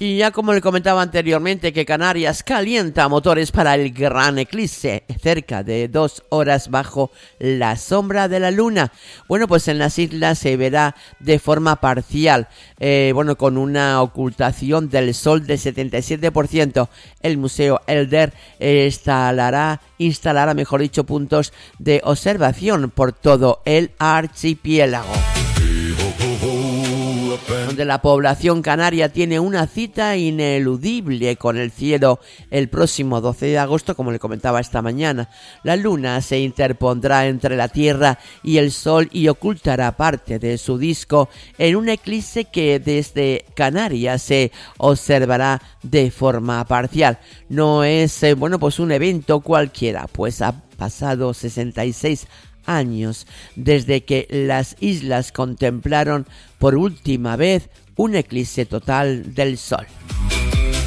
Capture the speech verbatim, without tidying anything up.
Y ya como le comentaba anteriormente que Canarias calienta motores para el gran eclipse, cerca de dos horas bajo la sombra de la luna. Bueno, pues en las islas se verá de forma parcial, eh, bueno, con una ocultación del sol de setenta y siete por ciento. El Museo Elder eh, instalará, instalará, mejor dicho, puntos de observación por todo el archipiélago, donde la población canaria tiene una cita ineludible con el cielo el próximo doce de agosto, como le comentaba esta mañana. La luna se interpondrá entre la Tierra y el Sol y ocultará parte de su disco en un eclipse que desde Canarias se observará de forma parcial. No es, eh, bueno, pues un evento cualquiera, pues ha pasado sesenta y seis años desde que las islas contemplaron por última vez un eclipse total del Sol.